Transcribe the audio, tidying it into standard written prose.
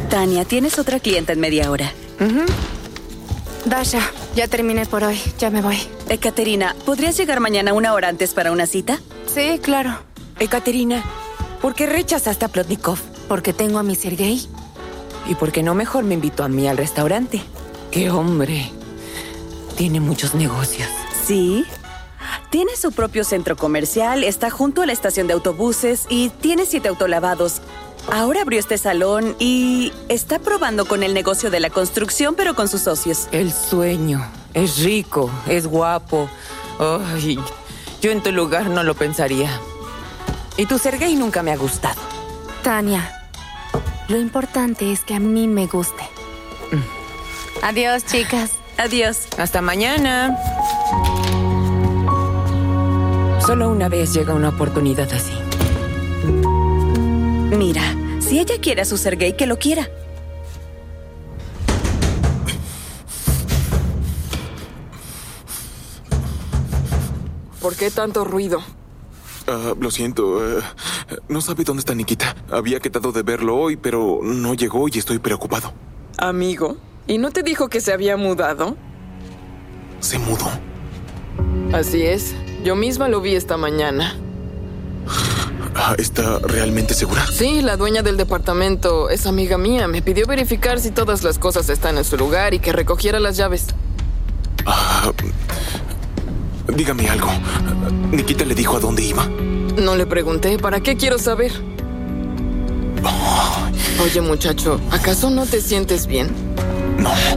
Tania, tienes otra clienta en media hora. Dasha, ya terminé por hoy. Ya me voy. Ekaterina, ¿podrías llegar mañana 1 hora antes para una cita? Sí, claro. Ekaterina, ¿por qué rechazaste a Plotnikov? Porque tengo a mi Sergei. ¿Y por qué no mejor me invitó a mí al restaurante? ¡Qué hombre! Tiene muchos negocios. Sí. Tiene su propio centro comercial, está junto a la estación de autobuses y tiene 7 autolavados. Ahora abrió este salón y está probando con el negocio de la construcción, pero con sus socios. El sueño. Es rico, es guapo. Ay, yo en tu lugar no lo pensaría. Y tu Sergei nunca me ha gustado. Tania, lo importante es que a mí me guste. Adiós, chicas. Adiós. Hasta mañana. Solo una vez llega una oportunidad así. Mira, si ella quiere a su Sergei, que lo quiera. ¿Por qué tanto ruido? Lo siento. No sabe dónde está Nikita. Había quedado de verlo hoy, pero no llegó y estoy preocupado. Amigo, ¿y no te dijo que se había mudado? Se mudó. Así es. Yo misma lo vi esta mañana. ¿Está realmente segura? Sí, la dueña del departamento es amiga mía. Me pidió verificar si todas las cosas están en su lugar y que recogiera las llaves. Dígame algo. ¿Nikita le dijo a dónde iba? No le pregunté. ¿Para qué quiero saber? Oye, muchacho, ¿acaso no te sientes bien? No.